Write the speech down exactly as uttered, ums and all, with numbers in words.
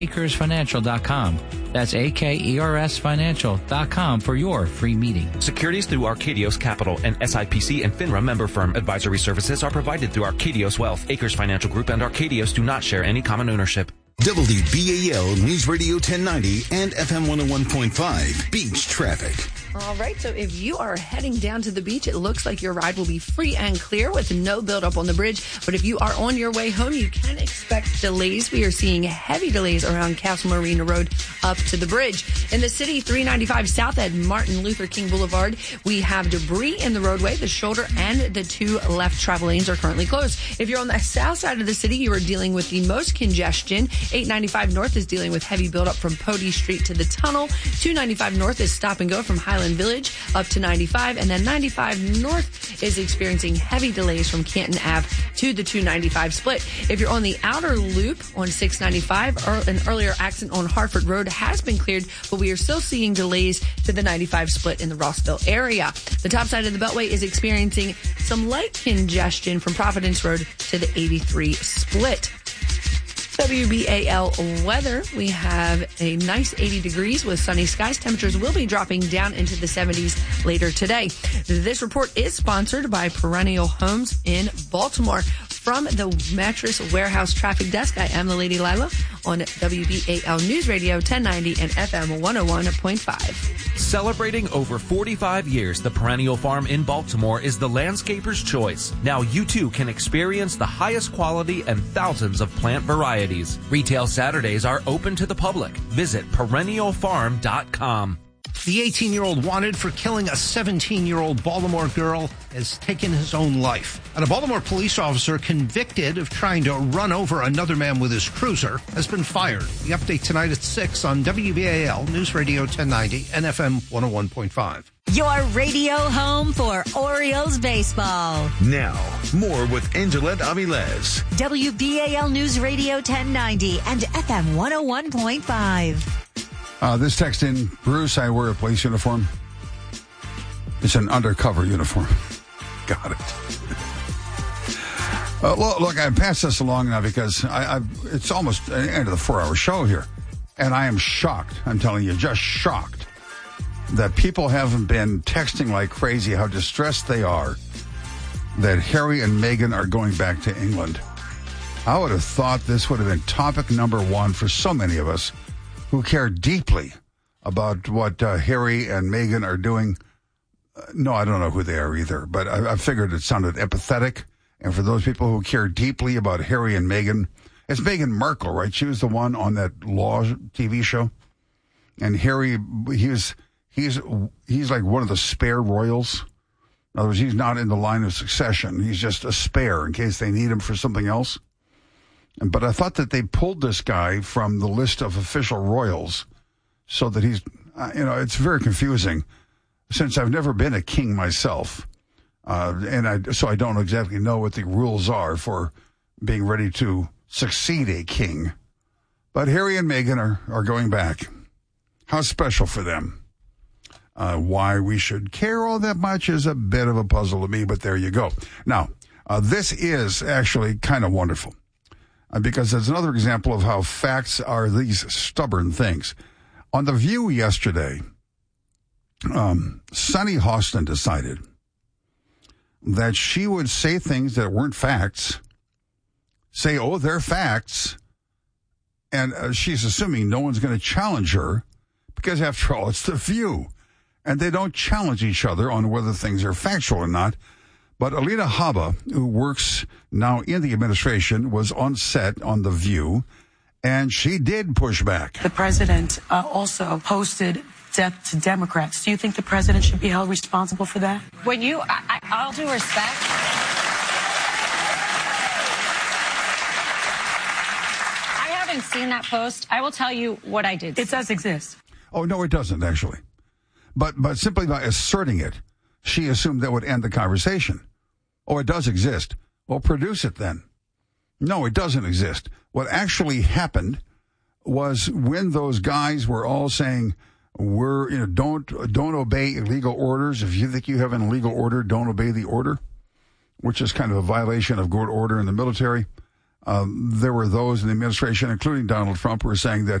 Akers Financial dot com. That's A K E R S Financial dot com for your free meeting. Securities through Arcadios Capital, and S I P C and FINRA member firm. Advisory services are provided through Arcadios Wealth. Akers Financial Group and Arcadios do not share any common ownership. W B A L News Radio ten ninety and F M one oh one point five Beach Traffic. All right, so if you are heading down to the beach, it looks like your ride will be free and clear with no buildup on the bridge. But if you are on your way home, you can expect delays. We are seeing heavy delays around Castle Marina Road up to the bridge. In the city, three ninety-five south at Martin Luther King Boulevard, we have debris in the roadway. The shoulder and the two left travel lanes are currently closed. If you're on the south side of the city, you are dealing with the most congestion. eight ninety-five north is dealing with heavy buildup from Pody Street to the tunnel. two ninety-five north is stop and go from Highland Village up to ninety-five, and then ninety-five north is experiencing heavy delays from Canton Ave to the two ninety-five split. If you're on the outer loop on six ninety-five, an earlier accident on Hartford Road has been cleared, but we are still seeing delays to the ninety-five split in the Rossville area. The top side of the Beltway is experiencing some light congestion from Providence Road to the eighty-three split. W B A L weather, we have a nice eighty degrees with sunny skies. Temperatures will be dropping down into the seventies later today. This report is sponsored by Perennial Homes in Baltimore. From the Mattress Warehouse Traffic Desk, I am the Lady Lila on W B A L News Radio ten ninety and F M one oh one point five. Celebrating over forty-five years, the Perennial Farm in Baltimore is the landscaper's choice. Now you too can experience the highest quality and thousands of plant varieties. Retail Saturdays are open to the public. Visit perennial farm dot com. The eighteen-year-old wanted for killing a seventeen-year-old Baltimore girl has taken his own life. And a Baltimore police officer convicted of trying to run over another man with his cruiser has been fired. The update tonight at six on W B A L News Radio ten ninety and F M one oh one point five. Your radio home for Orioles baseball. Now, more with Angelette Avilés. W B A L News Radio ten ninety and F M one oh one point five. Uh, this text in, Bruce, I wear a police uniform. It's an undercover uniform. Got it. uh, look, look, I passed this along now because I, I've, it's almost the end of the four-hour show here. And I am shocked, I'm telling you, just shocked that people haven't been texting like crazy how distressed they are that Harry and Meghan are going back to England. I would have thought this would have been topic number one for so many of us who care deeply about what uh, Harry and Meghan are doing. Uh, no, I don't know who they are either, but I, I figured it sounded empathetic. And for those people who care deeply about Harry and Meghan, it's Meghan Markle, right? She was the one on that Law T V show. And Harry, he was, he's, he's like one of the spare royals. In other words, he's not in the line of succession. He's just a spare in case they need him for something else. But I thought that they pulled this guy from the list of official royals so that he's, uh, you know, it's very confusing since I've never been a king myself. Uh, and I, so I don't exactly know what the rules are for being ready to succeed a king. But Harry and Meghan are, are going back. How special for them. Uh, why we should care all that much is a bit of a puzzle to me, but there you go. Now, uh, this is actually kind of wonderful. Because it's another example of how facts are these stubborn things. On The View yesterday, um, Sunny Hostin decided that she would say things that weren't facts, say, oh, they're facts, and uh, she's assuming no one's going to challenge her because, after all, it's The View. And they don't challenge each other on whether things are factual or not. But Alina Habba, who works now in the administration, was on set on The View, and she did push back. The president uh, also posted death to Democrats. Do you think the president should be held responsible for that? When you, I, I, all due respect, I haven't seen that post. I will tell you what I did. It does exist. Oh, no, it doesn't, actually. But, but simply by asserting it, she assumed that would end the conversation. Oh, it does exist. Well, produce it then. No, it doesn't exist. What actually happened was when those guys were all saying, "We're, you know, don't don't obey illegal orders. If you think you have an illegal order, don't obey the order," which is kind of a violation of good order in the military. um, there were those in the administration, including Donald Trump, who were saying that